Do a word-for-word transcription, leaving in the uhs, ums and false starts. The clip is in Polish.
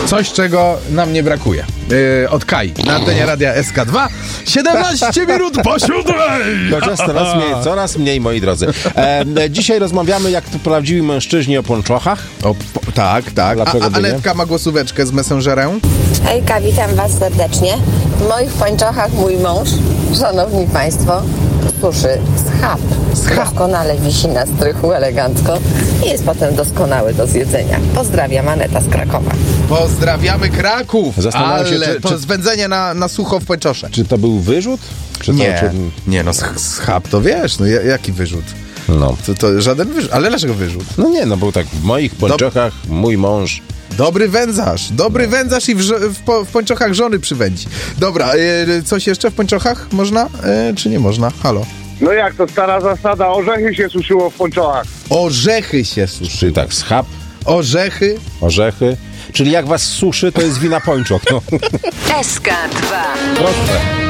Coś, czego nam nie brakuje. Yy, od Kai na antenie radia S K dwa. siedemnaście minut po siódmej! Chociaż coraz mniej, coraz mniej, moi drodzy. E, dzisiaj rozmawiamy jak to prawdziwi mężczyźni o pończochach. O, po, tak, tak. Dlaczego A, by a nie? Anetka ma głosóweczkę z Messengerem. Hejka, witam Was serdecznie. W moich pończochach mój mąż, szanowni Państwo, suszy schab. Doskonale wisi na strychu elegancko i jest potem doskonały do zjedzenia. Pozdrawiam, Aneta z Krakowa. Pozdrawiamy Kraków! Zastanawiam się, ale czy- to czy- zwędzenie na, na sucho w pończosze. Czy to był wyrzut? Czy Nie, to, czy... nie no, sch- schab to wiesz, no ja- jaki wyrzut? No. To, to żaden wyrzut, ale dlaczego wyrzut? no nie, no był tak w moich pończochach mój mąż. Dobry wędzarz, dobry wędzarz i w, żo- w, po, w pończochach żony przywędzi. Dobra, y, coś jeszcze w pończochach można, y, czy nie można? Halo? No jak to stara zasada, orzechy się suszyło w pończochach. Orzechy się suszy. Czyli tak, schab, Orzechy? orzechy. Czyli jak was suszy, to jest wina pończoch. No. S K dwa. Proste.